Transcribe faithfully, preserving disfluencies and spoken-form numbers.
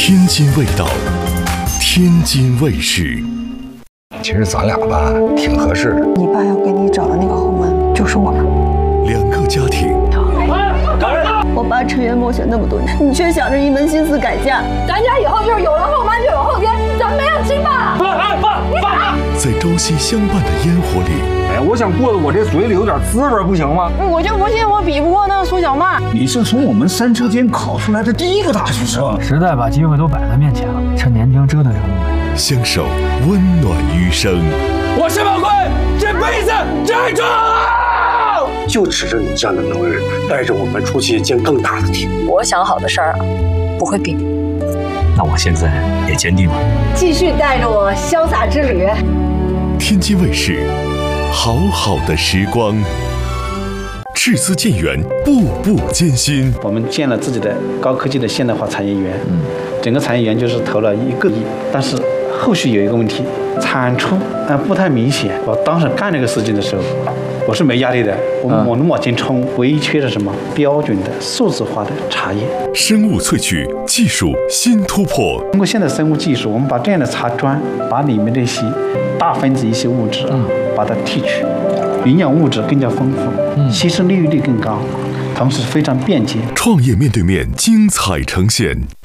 天津卫道，天津卫视。 其实咱俩吧，挺合适的。 你爸要给你找的那个后门，就是我们。 两个家庭。 我爸沉冤默雪那么多年，你却想着一门心思改嫁。 咱家以后就是有了后妈就有后爹，咱们没有亲爸。 爸爸爸，在朝夕相伴的烟火里。 哎，我想过得我这嘴里有点滋味，不行吗？ 我就不信我比不过那个苏小曼。 你是从我们三车间考出来的第一个大学生， 时代把机会都摆在面前了，趁年轻折腾折腾呗。 相守，温暖余生。 我申宝贵这辈子站住！ 就指着你这样的能人，带着我们出去见更大的天。 我想好的事儿啊，不会变。 那我现在也坚定了， 继续带着我潇洒之旅。 天津卫视，好好的时光，赤丝建园，步步艰辛。 我们建了自己的高科技的现代化产业园，嗯，整个产业园就是投了一个亿，但是后续有一个问题，产出呃不太明显。我当时干这个事情的时候，我是没压力的，我们我能往前冲，唯一缺的什么？标准的数字化的茶叶。 生物萃取技术新突破。通过现在生物技术，我们把这样的茶砖，把里面这些大分子一些物质啊，嗯、把它提取，营养物质更加丰富，嗯、吸收利用率更高，同时非常便捷。 创业面对面，精彩呈现。